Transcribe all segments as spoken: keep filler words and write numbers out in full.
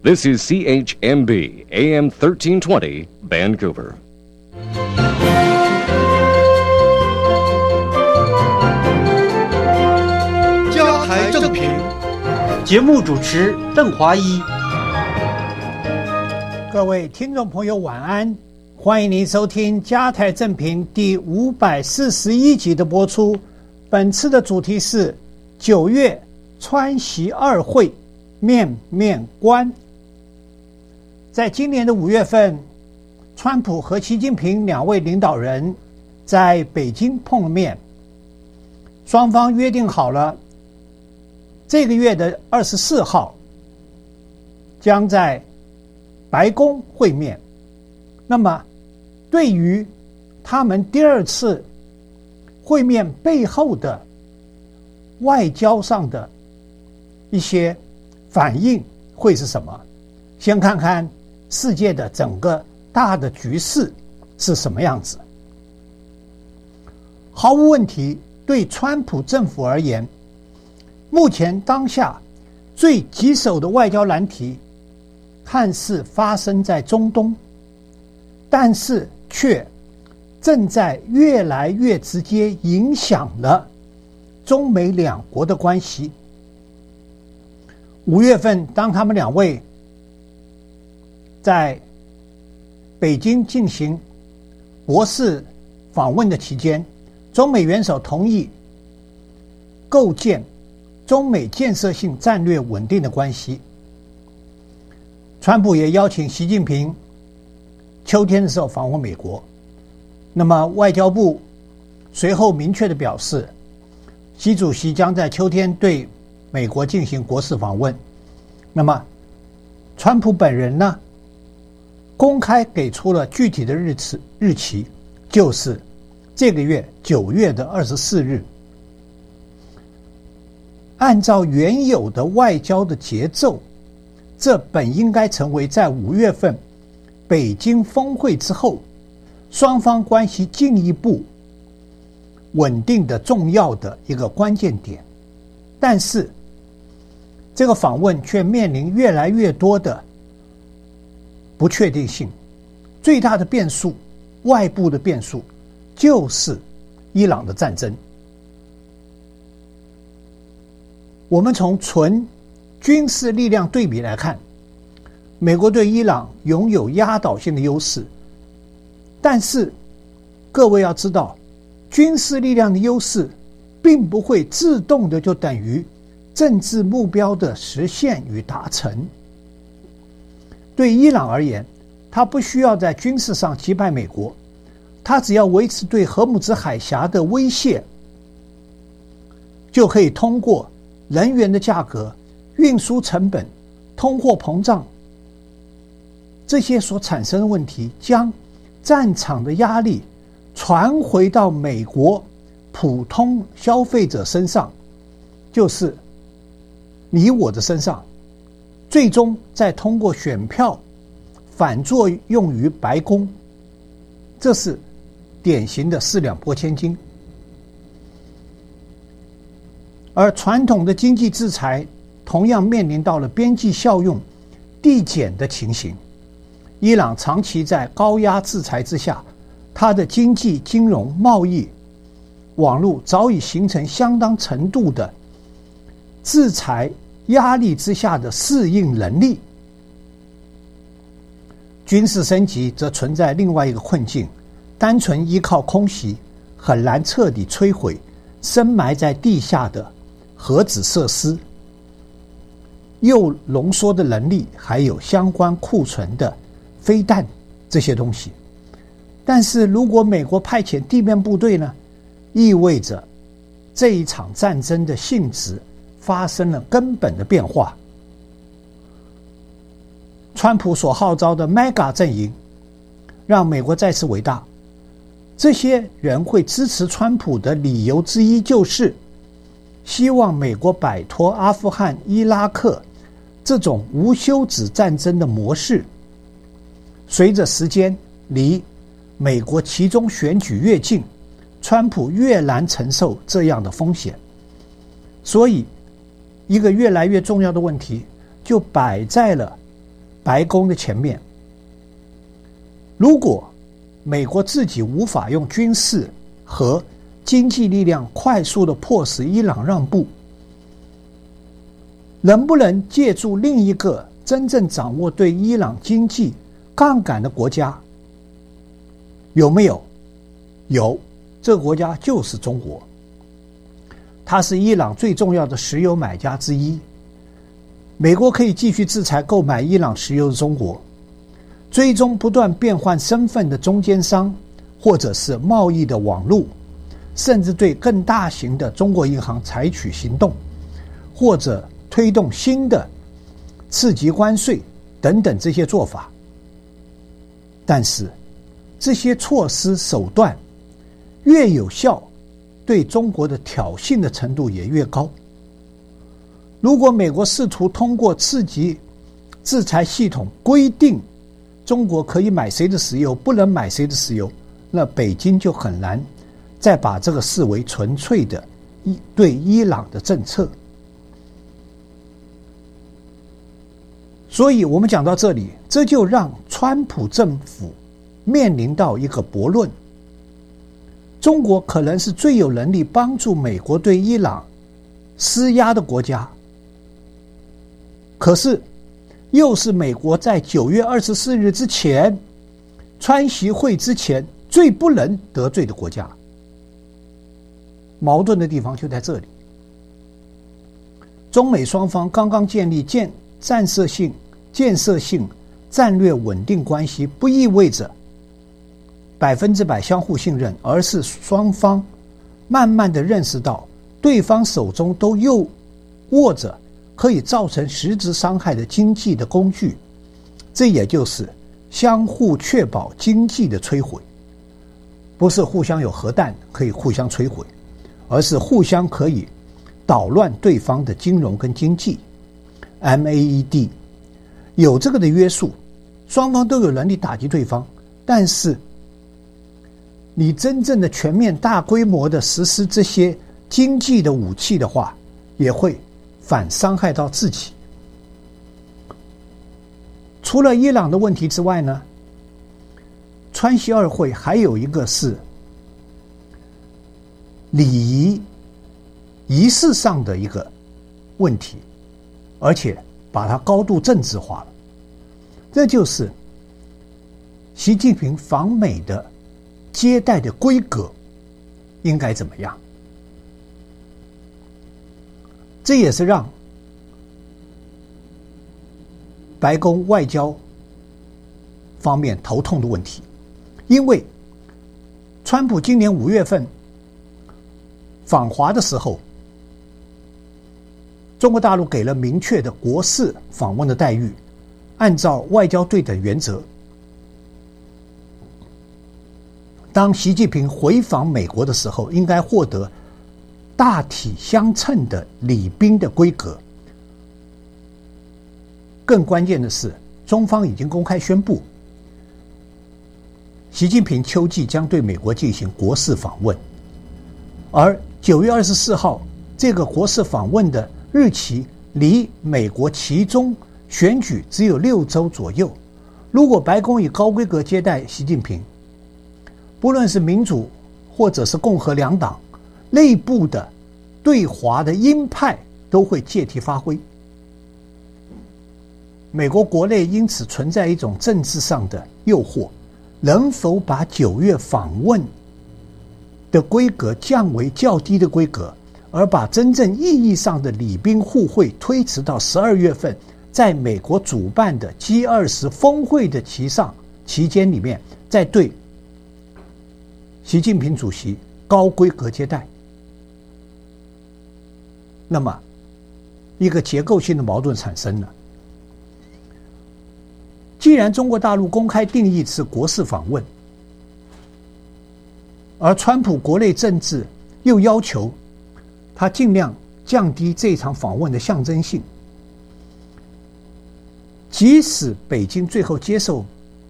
This is C H M B, A M thirteen twenty, Vancouver. 家台正平， 节目主持邓华一。 各位听众朋友晚安，欢迎您收听家台正平第五百四十一集的播出。本次的主题是九月川习二会面面观。在今年的五月份，川普和习近平两位领导人在北京碰了面，双方约定好了这个月的二十四号将在白宫会面。那么对于他们第二次会面背后的外交上的一些反应会是什么？先看看世界的整个大的局势是什么样子。毫无问题，对川普政府而言，目前当下最棘手的外交难题看似发生在中东，但是却正在越来越直接影响了中美两国的关系。五月份，当他们两位在北京进行国事访问的期间，中美元首同意构建中美建设性战略稳定的关系。川普也邀请习近平秋天的时候访问美国。那么外交部随后明确的表示，习主席将在秋天对美国进行国事访问。那么川普本人呢，公开给出了具体的日期，日期就是这个月九月的二十四日。按照原有的外交的节奏，这本应该成为在五月份北京峰会之后，双方关系进一步稳定的重要的一个关键点。但是这个访问却面临越来越多的不确定性。最大的变数，外部的变数，就是伊朗的战争。我们从纯军事力量对比来看，美国对伊朗拥有压倒性的优势。但是各位要知道，军事力量的优势并不会自动的就等于政治目标的实现与达成。对伊朗而言，他不需要在军事上击败美国，他只要维持对荷姆兹海峡的威胁，就可以通过能源的价格、运输成本、通货膨胀这些所产生的问题，将战场的压力传回到美国普通消费者身上，就是你我的身上，最终再通过选票反作用于白宫。这是典型的四两拨千斤。而传统的经济制裁同样面临到了边际效用递减的情形。伊朗长期在高压制裁之下，它的经济、金融、贸易网络早已形成相当程度的制裁压力之下的适应能力。军事升级则存在另外一个困境，单纯依靠空袭很难彻底摧毁深埋在地下的核子设施、铀浓缩的能力，还有相关库存的飞弹这些东西。但是如果美国派遣地面部队呢，意味着这一场战争的性质发生了根本的变化。川普所号召的 mega 阵营让美国再次伟大，这些人会支持川普的理由之一就是希望美国摆脱阿富汗、伊拉克这种无休止战争的模式。随着时间离美国其中选举越近，川普越难承受这样的风险。所以一个越来越重要的问题就摆在了白宫的前面。如果美国自己无法用军事和经济力量快速的迫使伊朗让步，能不能借助另一个真正掌握对伊朗经济杠杆的国家？有没有？有，这个国家就是中国。它是伊朗最重要的石油买家之一。美国可以继续制裁购买伊朗石油的中国，追踪不断变换身份的中间商，或者是贸易的网路，甚至对更大型的中国银行采取行动，或者推动新的刺激关税等等这些做法。但是这些措施手段越有效，对中国的挑衅的程度也越高。如果美国试图通过刺激制裁系统规定中国可以买谁的石油，不能买谁的石油，那北京就很难再把这个视为纯粹的对伊朗的政策。所以我们讲到这里，这就让川普政府面临到一个悖论：中国可能是最有能力帮助美国对伊朗施压的国家，可是又是美国在九月二十四日之前，川习会之前最不能得罪的国家。矛盾的地方就在这里。中美双方刚刚建立建战设性、建设性战略稳定关系，不意味着百分之百相互信任，而是双方慢慢的认识到对方手中都又握着可以造成实质伤害的经济的工具，这也就是相互确保经济的摧毁。不是互相有核弹可以互相摧毁，而是互相可以捣乱对方的金融跟经济。 M A E D 有这个的约束，双方都有能力打击对方，但是你真正的全面大规模的实施这些经济的武器的话，也会反伤害到自己。除了伊朗的问题之外呢，川习二会还有一个是礼仪仪式上的一个问题，而且把它高度政治化了。这就是习近平访美的接待的规格应该怎么样。这也是让白宫外交方面头痛的问题。因为川普今年五月份访华的时候，中国大陆给了明确的国事访问的待遇，按照外交对等原则。当习近平回访美国的时候，应该获得大体相称的礼宾的规格。更关键的是，中方已经公开宣布，习近平秋季将对美国进行国事访问，而九月二十四号这个国事访问的日期离美国期中选举只有六周左右。如果白宫以高规格接待习近平，不论是民主或者是共和两党内部的对华的鹰派都会借题发挥。美国国内因此存在一种政治上的诱惑，能否把九月访问的规格降为较低的规格，而把真正意义上的礼宾互惠推迟到十二月份在美国主办的 G 二十 峰会的期上期间里面，再对习近平主席高规格接待。那么一个结构性的矛盾产生了。既然中国大陆公开定义是国事访问，而川普国内政治又要求他尽量降低这场访问的象征性，即使北京最后接受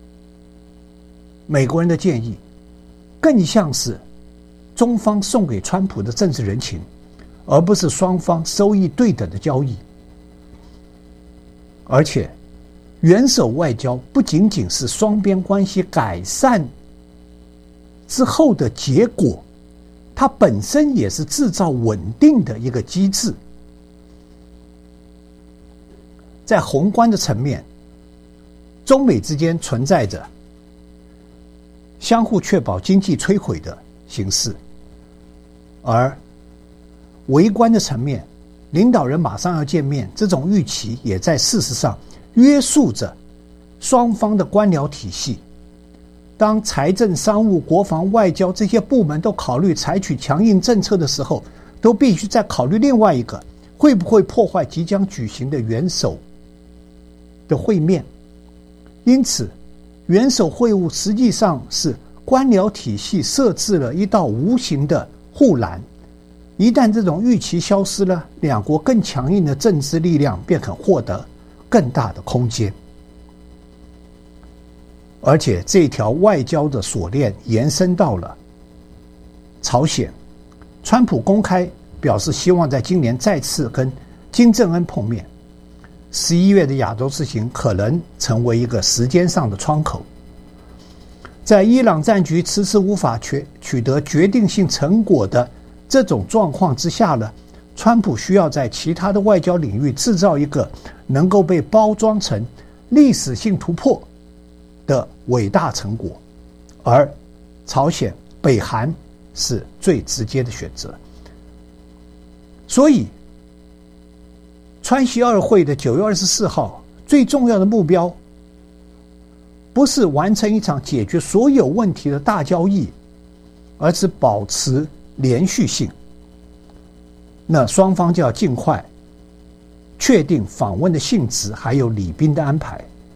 美国人的建议，更像是中方送给川普的政治人情，而不是双方收益对等的交易。而且元首外交不仅仅是双边关系改善之后的结果，它本身也是制造稳定的一个机制。在宏观的层面，中美之间存在着相互确保经济摧毁的形式，而微观的层面，领导人马上要见面，这种预期也在事实上约束着双方的官僚体系。当财政、商务、国防、外交这些部门都考虑采取强硬政策的时候，都必须再考虑另外一个，会不会破坏即将举行的元首的会面。因此元首会晤实际上是官僚体系设置了一道无形的护栏，一旦这种预期消失了，两国更强硬的政治力量便可获得更大的空间。而且这条外交的锁链延伸到了朝鲜，川普公开表示希望在今年再次跟金正恩碰面，十一月的亚洲之行可能成为一个时间上的窗口。在伊朗战局迟迟无法取取得决定性成果的这种状况之下呢，川普需要在其他的外交领域制造一个能够被包装成历史性突破的伟大成果，而朝鲜、北韩是最直接的选择。所以川习二会的九月二十四号最重要的目标不是完成一场解决所有问题的大交易，而是保持连续性。那双方就要尽快确定访问的性质，还有礼宾的安排。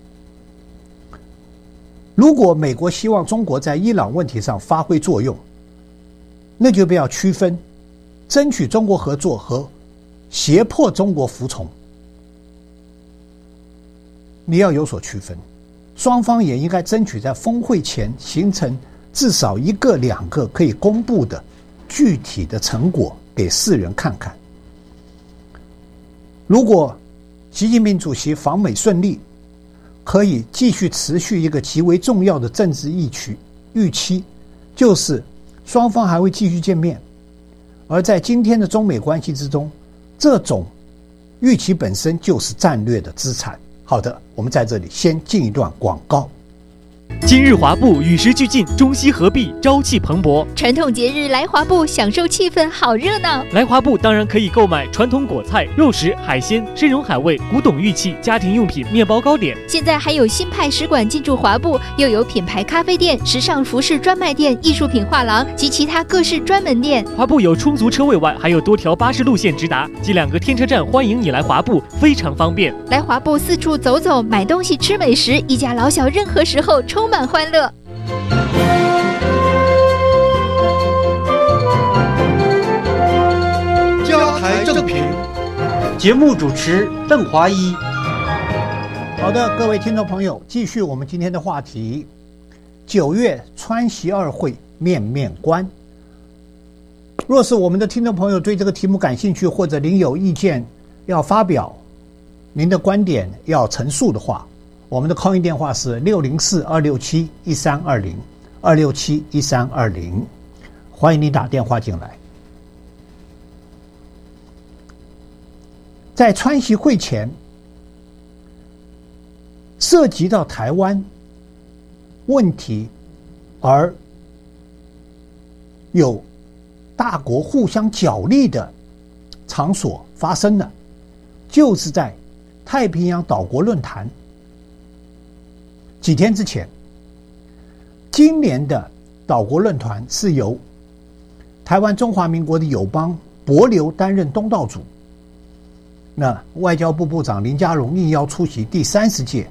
如果美国希望中国在伊朗问题上发挥作用，那就不要区分争取中国合作和胁迫中国服从，你要有所区分。双方也应该争取在峰会前形成至少一个两个可以公布的具体的成果给世人看看。如果习近平主席访美顺利，可以继续持续一个极为重要的政治预期，预期就是双方还会继续见面。而在今天的中美关系之中，这种预期本身就是战略的资产。好的，我们在这里先进一段广告。 今日华埠与时俱进，中西合璧，朝气蓬勃。 传统节日来华埠，享受气氛，好热闹。 来华埠当然可以购买传统果菜、肉食、海鲜、参茸海味、古董玉器、家庭用品、面包糕点。 现在还有新派使馆进驻华埠，又有品牌咖啡店、时尚服饰专卖店、艺术品画廊及其他各式专门店。 华埠有充足车位外，还有多条巴士路线直达，及两个天车站，欢迎你来华埠，非常方便。 来华埠四处走走，买东西吃美食，一家老小任何时候充满欢乐。 加台正评， 节目主持邓华一。 好的，各位听众朋友，继续我们今天的话题：九月川习二会面面观。若是我们的听众朋友对这个题目感兴趣，或者您有意见要发表，您的观点要陈述的话，我们的 call in 电话是六零四二六七一三二零 二六七一三二零，欢迎你打电话进来。在川习会前，涉及到台湾问题而有大国互相角力的场所发生了，就是在太平洋岛国论坛。几天之前，今年的岛国论坛是由台湾中华民国的友邦帛琉担任东道主，那外交部部长林佳龙应邀出席第三十届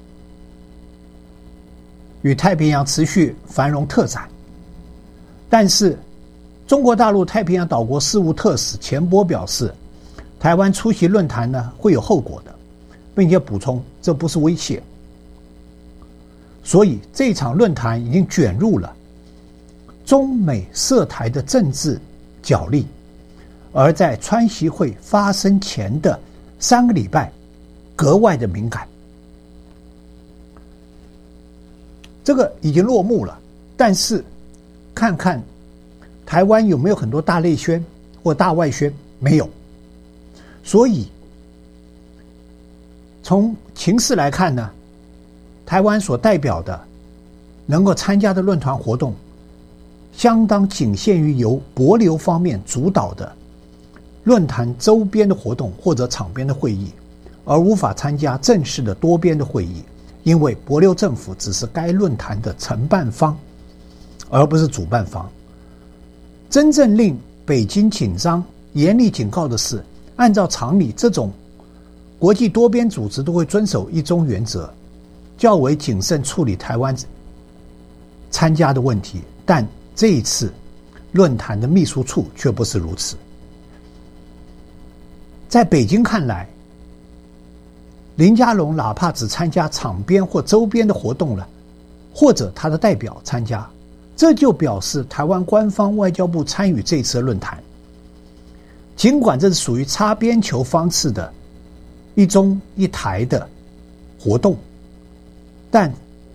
与太平洋持续繁荣特展。但是中国大陆太平洋岛国事务特使钱波表示，台湾出席论坛呢会有后果的，并且补充这不是威胁。所以这场论坛已经卷入了中美涉台的政治角力，而在川习会发生前的三个礼拜格外的敏感。 这个已经落幕了。但是看看台湾有没有很多大内宣或大外宣？没有。所以从情势来看呢，台湾所代表的能够参加的论坛活动，相当仅限于由帛琉方面主导的论坛周边的活动或者场边的会议，而无法参加正式的多边的会议，因为帛琉政府只是该论坛的承办方，而不是主办方。真正令北京紧张、严厉警告的是，按照常理，这种国际多边组织都会遵守一中原则，较为谨慎处理台湾参加的问题，但这一次论坛的秘书处却不是如此。在北京看来，林佳龙哪怕只参加场边或周边的活动了，或者他的代表参加，这就表示台湾官方外交部参与这次论坛。尽管这是属于擦边球方式的一中一台的活动，但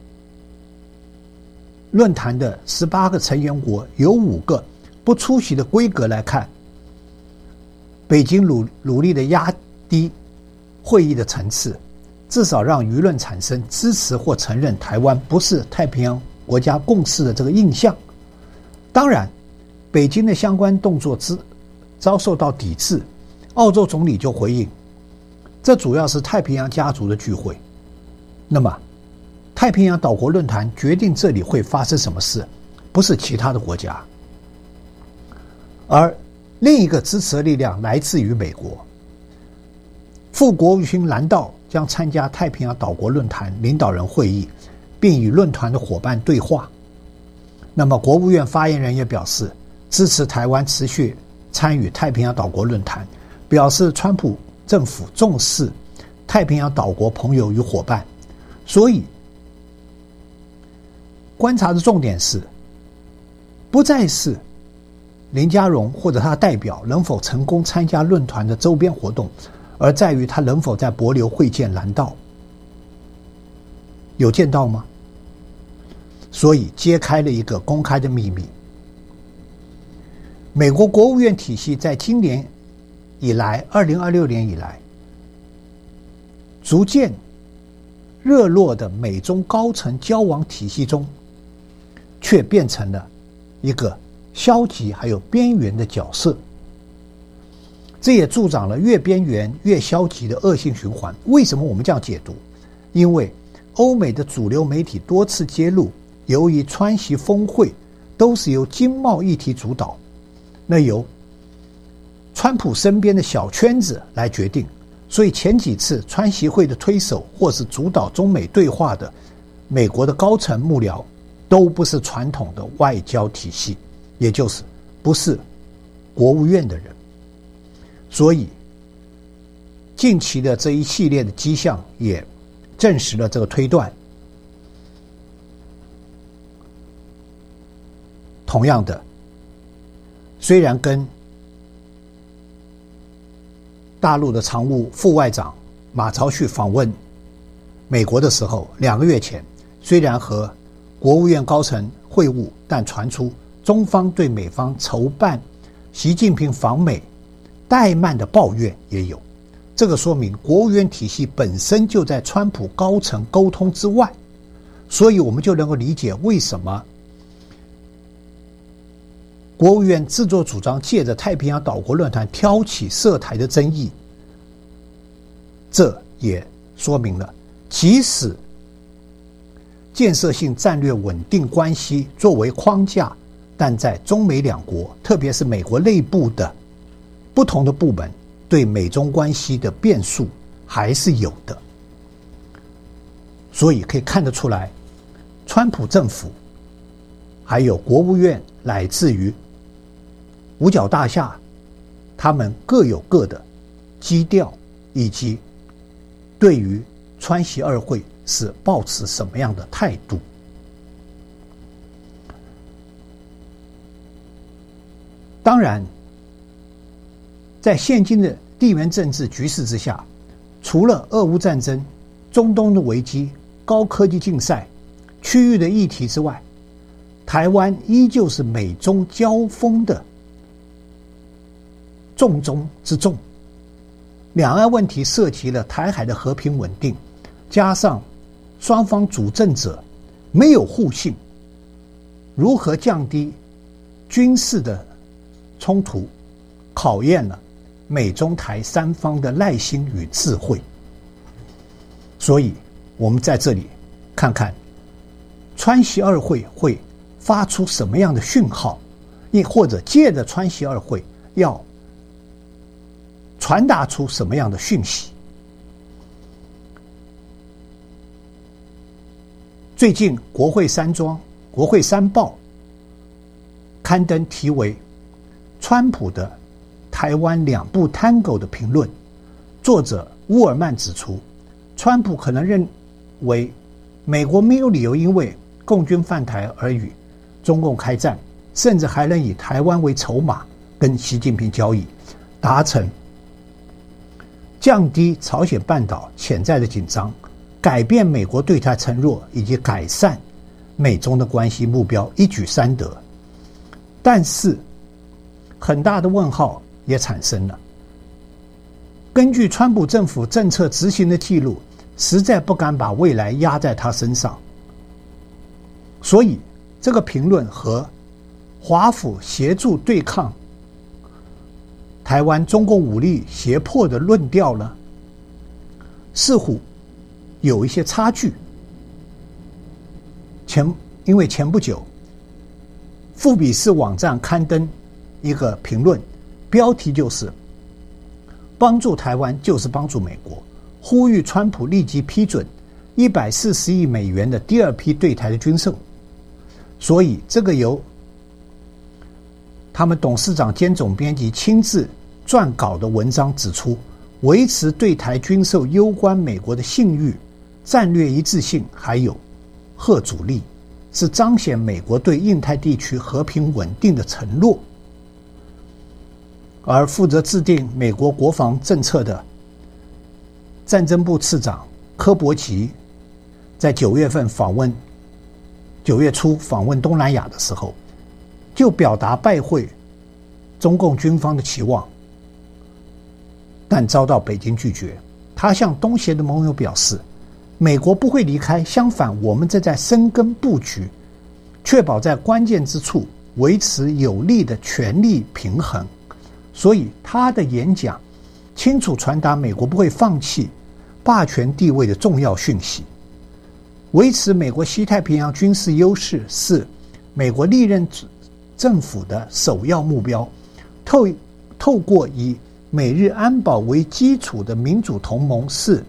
论坛的十八个成员国有五个不出席的规格来看，北京努努力的压低会议的层次，至少让舆论产生支持或承认台湾不是太平洋国家共识的这个印象。当然，北京的相关动作之遭受到抵制，澳洲总理就回应，这主要是太平洋家族的聚会。那么太平洋岛国论坛决定这里会发生什么事，不是其他的国家。而另一个支持的力量来自于美国，副国务卿兰道将参加太平洋岛国论坛领导人会议，并与论坛的伙伴对话。那么国务院发言人也表示支持台湾持续参与太平洋岛国论坛，表示川普政府重视太平洋岛国朋友与伙伴。所以观察的重点是，不再是林佳龙或者他的代表能否成功参加论坛的周边活动，而在于他能否在帛琉会见兰道。有见到吗？所以揭开了一个公开的秘密。美国国务院体系在今年以来，二零二六年以来，逐渐热络的美中高层交往体系中，却变成了一个消极还有边缘的角色。这也助长了越边缘越消极的恶性循环。为什么我们这样解读？因为欧美的主流媒体多次揭露，由于川习峰会都是由经贸议题主导，那由川普身边的小圈子来决定，所以前几次川习会的推手或是主导中美对话的美国的高层幕僚，都不是传统的外交体系，也就是不是国务院的人。所以近期的这一系列的迹象也证实了这个推断。同样的，虽然跟大陆的常务副外长马朝旭访问美国的时候，两个月前虽然和国务院高层会晤，但传出中方对美方筹办习近平访美怠慢的抱怨也有。这个说明国务院体系本身就在川普高层沟通之外，所以我们就能够理解为什么国务院自作主张借着太平洋岛国论坛挑起涉台的争议。这也说明了，即使建设性战略稳定关系作为框架，但在中美两国，特别是美国内部的不同的部门，对美中关系的变数还是有的。所以可以看得出来，川普政府还有国务院乃至于五角大厦，他们各有各的基调，以及对于川习二会是抱持什么样的态度。当然，在现今的地缘政治局势之下，除了俄乌战争、中东的危机、高科技竞赛、 区域的议题之外，台湾依旧是美中交锋的重中之重。两岸问题涉及了台海的和平稳定，加上双方主政者没有互信，如何降低军事的冲突，考验了美中台三方的耐心与智慧。所以我们在这里看看川习二会会发出什么样的讯号，亦或者借着川习二会要传达出什么样的讯息。最近国会山庄、国会山报刊登题为川普的台湾两部 Tango 的评论，作者乌尔曼指出，川普可能认为美国没有理由因为共军犯台而与中共开战，甚至还能以台湾为筹码跟习近平交易，达成降低朝鲜半岛潜在的紧张，改变美国对台承诺以及改善美中的关系目标，一举三得。但是很大的问号也产生了。根据川普政府政策执行的记录，实在不敢把未来压在他身上。所以这个评论和华府协助对抗台湾中共武力胁迫的论调呢，似乎有一些差距。前因为前不久富比士网站刊登一个评论，标题就是帮助台湾就是帮助美国，呼吁川普立即批准一百四十亿美元的第二批对台的军售。所以这个由他们董事长兼总编辑亲自撰稿的文章指出，维持对台军售攸关美国的信誉、战略一致性还有贺阻力，是彰显美国对印太地区和平稳定的承诺。而负责制定美国国防政策的战争部次长柯伯奇在九月份访问九月初访问东南亚的时候，就表达拜会中共军方的期望，但遭到北京拒绝。他向东协的盟友表示，美国不会离开，相反，我们正在深耕布局，确保在关键之处维持有力的权力平衡。所以他的演讲清楚传达美国不会放弃霸权地位的重要讯息。维持美国西太平洋军事优势是美国历任政府的首要目标。透透过以美日安保为基础的民主同盟是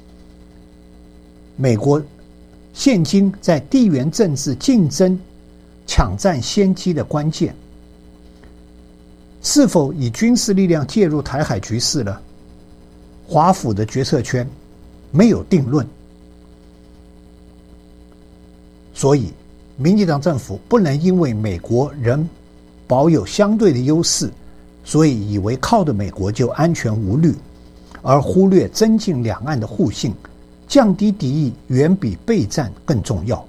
美国现今在地缘政治竞争抢占先机的关键。是否以军事力量介入台海局势呢？华府的决策圈没有定论。所以民进党政府不能因为美国仍保有相对的优势，所以以为靠着美国就安全无虑，而忽略增进两岸的互信，降低敌意远比备战更重要。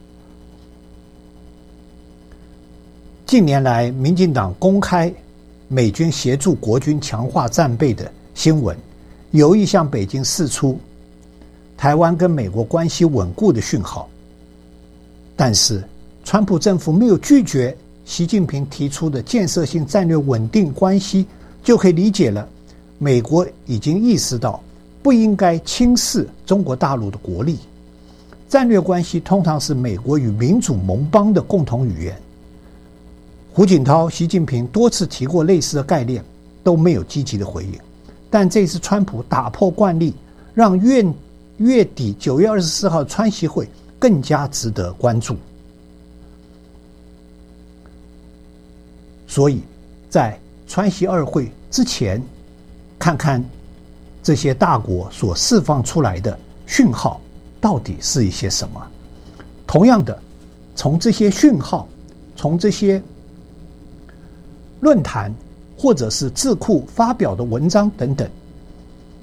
近年来民进党公开美军协助国军强化战备的新闻，有意向北京释出台湾跟美国关系稳固的讯号。但是川普政府没有拒绝习近平提出的建设性战略稳定关系，就可以理解了美国已经意识到不应该轻视中国大陆的国力。战略关系通常是美国与民主盟邦的共同语言。胡锦涛、习近平多次提过类似的概念，都没有积极的回应。但这次川普打破惯例，让月月底九月二十四号川习会更加值得关注。所以在川习二会之前，看看这些大国所释放出来的讯号到底是一些什么。同样的，从这些讯号，从这些论坛或者是智库发表的文章等等，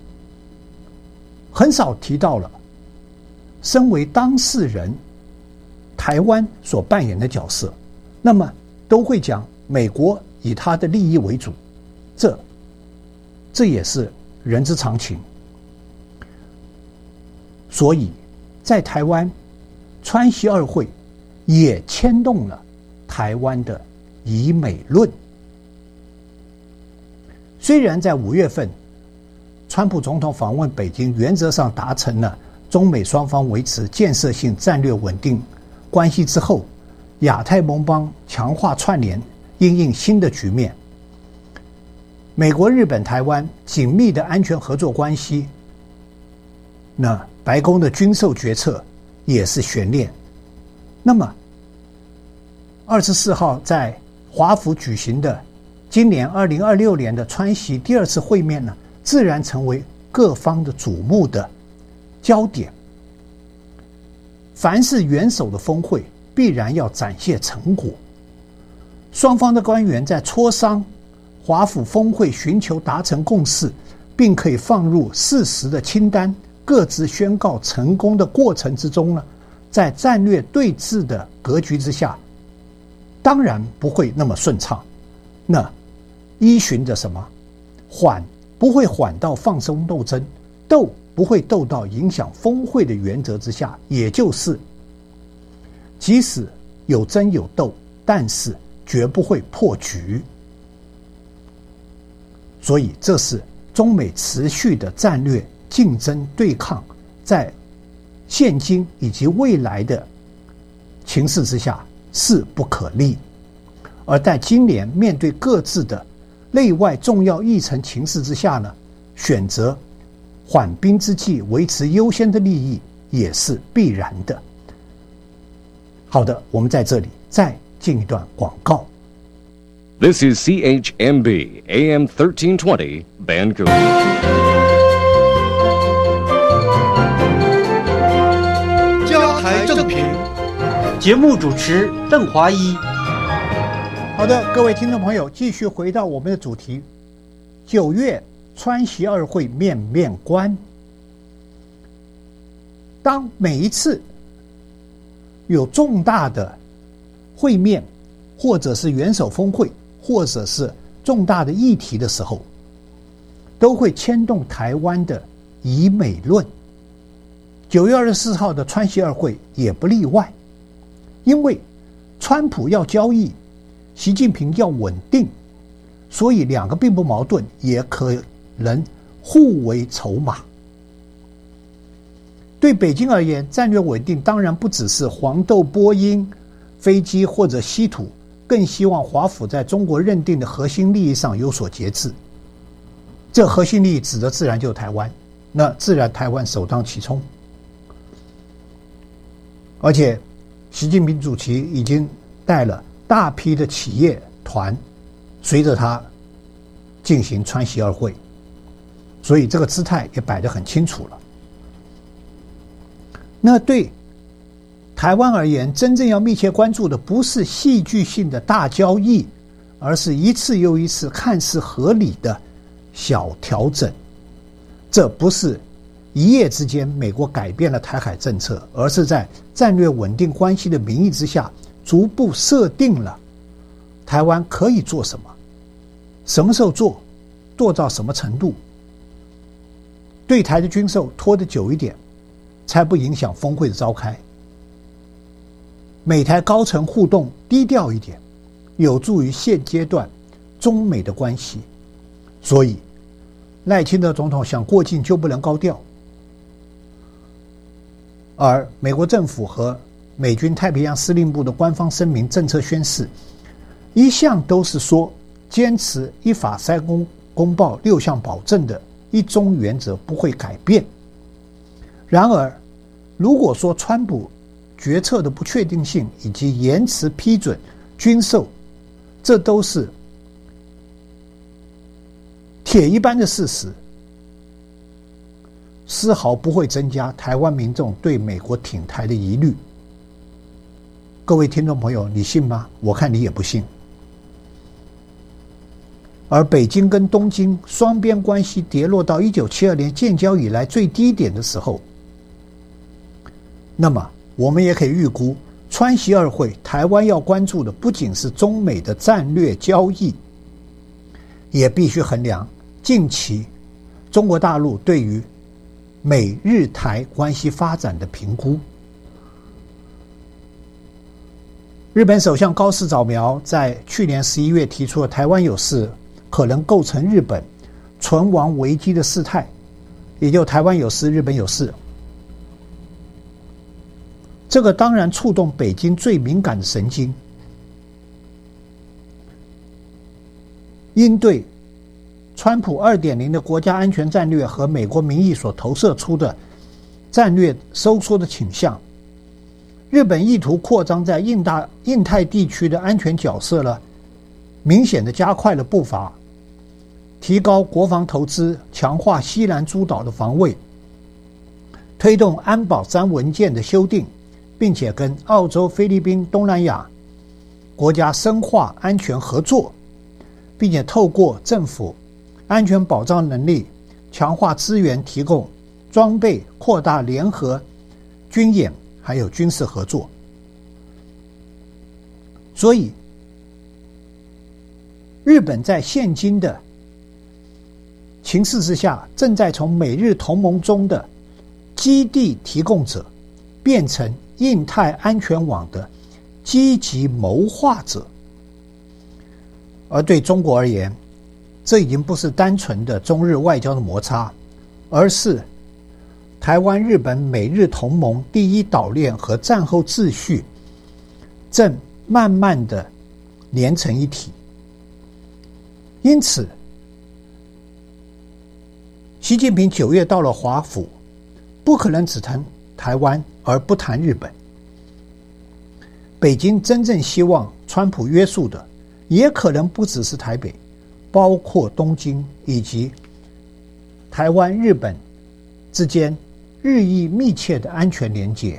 很少提到了身为当事人台湾所扮演的角色，那么都会讲美国以他的利益为主，这这也是人之常情。所以在台湾，川习二会也牵动了台湾的以美论。虽然在五月份，川普总统访问北京，原则上达成了中美双方维持建设性战略稳定关系之后，亚太盟邦强化串联，因应新的局面。美国、日本、台湾紧密的安全合作关系，那白宫的军售决策也是悬念。那么，二十四号在华府举行的今年二零二六年的川习第二次会面呢，自然成为各方的瞩目的焦点。凡是元首的峰会，必然要展现成果。双方的官员在磋商华府峰会，寻求达成共识，并可以放入事实的清单，各自宣告成功的过程之中呢，在战略对峙的格局之下，当然不会那么顺畅。那依循着什么？缓不会缓到放松斗争，斗不会斗到影响峰会的原则之下，也就是即使有争有斗，但是绝不会破局。所以这是中美持续的战略竞争对抗，在现今以及未来的情势之下势不可立。而在今年面对各自的内外重要议程情势之下呢，选择缓兵之计，维持优先的利益也是必然的。好的，我们在这里再进一段广告。 This is C H M B A M thirteen twenty Vancouver. 加台正评， 节目主持邓华一。 好的，各位听众朋友，继续回到我们的主题。九月川习二会面面观。当每一次有重大的会面，或者是元首峰会，或者是重大的议题的时候，都会牵动台湾的以美论。九月二十四号的川习二会也不例外，因为川普要交易，习近平要稳定，所以两个并不矛盾，也可能互为筹码。对北京而言，战略稳定当然不只是黄豆、波音飞机或者稀土，更希望华府在中国认定的核心利益上有所节制。这核心利益指的自然就是台湾，那自然台湾首当其冲。而且习近平主席已经带了大批的企业团随着他进行川习二会，所以这个姿态也摆得很清楚了。那对台湾而言，真正要密切关注的不是戏剧性的大交易，而是一次又一次看似合理的小调整。这不是一夜之间美国改变了台海政策，而是在战略稳定关系的名义之下，逐步设定了台湾可以做什么，什么时候做，做到什么程度。对台的军售拖得久一点，才不影响峰会的召开。美台高层互动低调一点，有助于现阶段中美的关系。所以赖清德总统想过境就不能高调，而美国政府和美军太平洋司令部的官方声明、政策宣示，一向都是说坚持一法三公公报六项保证的一中原则不会改变。然而，如果说川普决策的不确定性以及延迟批准军售，这都是铁一般的事实，丝毫不会增加台湾民众对美国挺台的疑虑。各位听众朋友，你信吗？我看你也不信。而北京跟东京双边关系跌落到一九七二年建交以来最低点的时候，那么我们也可以预估， 川习二会，台湾要关注的不仅是中美的战略交易，也必须衡量近期中国大陆对于美日台关系发展的评估。日本首相高市早苗在去年十一月提出了台湾有事可能构成日本存亡危机的事态，也就台湾有事，日本有事。这个当然触动北京最敏感的神经，应对川普 二点零 的国家安全战略和美国民意所投射出的战略收缩的倾向，日本意图扩张在印大印太地区的安全角色呢，明显的加快了步伐，提高国防投资，强化西南诸岛的防卫，推动安保三文件的修订，并且跟澳洲、菲律宾、东南亚国家深化安全合作，并且透过政府安全保障能力，强化资源提供、装备，扩大联合军演，还有军事合作。所以日本在现今的情势之下，正在从美日同盟中的基地提供者变成印太安全网的积极谋划者。而对中国而言，这已经不是单纯的中日外交的摩擦，而是台湾、日本、美日同盟第一岛链和战后秩序正慢慢的连成一体。因此习近平九月到了华府，不可能只谈台湾而不谈日本。北京真正希望川普约束的，也可能不只是台北，包括东京以及台湾、日本之间日益密切的安全连结。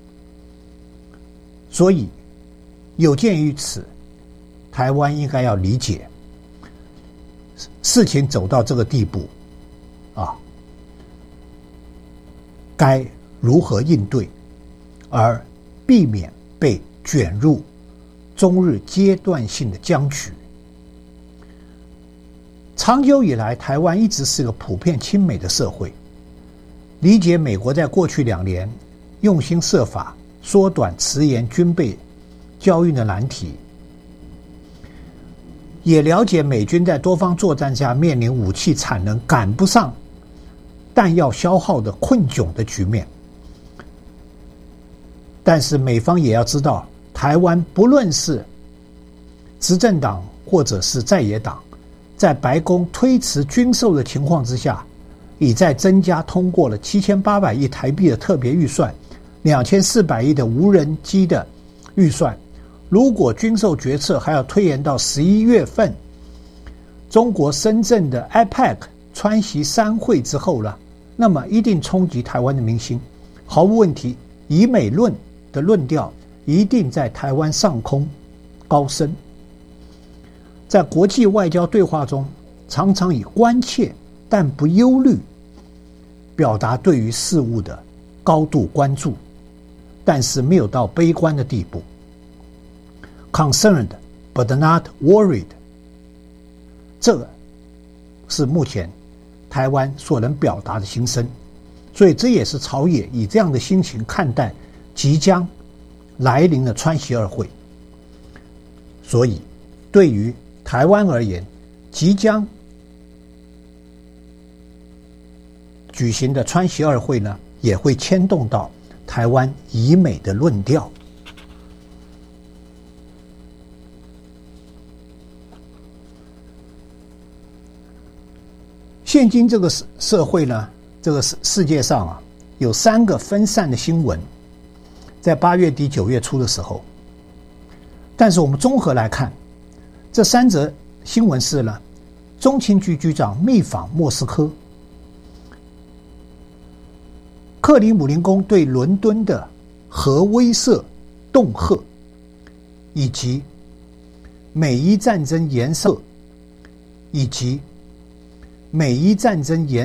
所以有鉴于此，台湾应该要理解事情走到这个地步啊，该如何应对，而避免被卷入中日阶段性的僵局。长久以来，台湾一直是个普遍亲美的社会，理解美国在过去两年用心设法缩短迟延军备交运的难题，也了解美军在多方作战下面临武器产能赶不上弹药消耗的困窘的局面。但是美方也要知道，台湾不论是执政党或者是在野党，在白宫推迟军售的情况之下，已在增加通过了七千八百亿台币的特别预算，两千四百亿的无人机的预算。如果军售决策还要推延到十一月份，中国深圳的 A P E C 川习三会之后了，那么一定冲击台湾的民心，毫无问题。以美论的论调一定在台湾上空高升。在国际外交对话中，常常以关切但不忧虑表达对于事物的高度关注，但是没有到悲观的地步。Concerned but not worried， 这个是目前台湾所能表达的心声。所以这也是朝野以这样的心情看待即将来临的川习二会。所以对于台湾而言，即将举行的川习二会呢，也会牵动到台湾以美的论调。现今这个社会呢，这个世界上啊，有三个分散的新闻，在八月底九月初的时候。但是我们综合来看，这三则新闻是呢，中情局局长密访莫斯科，克里姆林宫对伦敦的核威慑恫吓，以及美伊战争延烧，以及美伊战争延